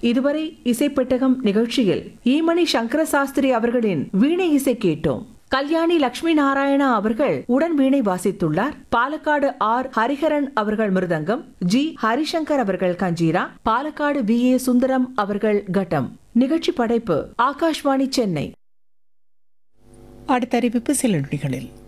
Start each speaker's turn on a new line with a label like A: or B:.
A: இதுவரை இசைப்பெட்டகம் நிகழ்ச்சியில் ஈமணி சங்கர சாஸ்திரி அவர்களின் வீணை இசை கேட்டோம். கல்யாணி லட்சுமி நாராயணா அவர்கள் உடன் வீணை வாசித்துள்ளார். பாலக்காடு ஆர் ஹரிஹரன் அவர்கள் மிருதங்கம், ஜி ஹரிசங்கர் அவர்கள் கஞ்சீரா, பாலக்காடு VA சுந்தரம் அவர்கள் கட்டம். நிகழ்ச்சி படைப்பு ஆகாஷ்வாணி சென்னை.
B: அடுத்த அறிவிப்பு சில நொடிகளில்.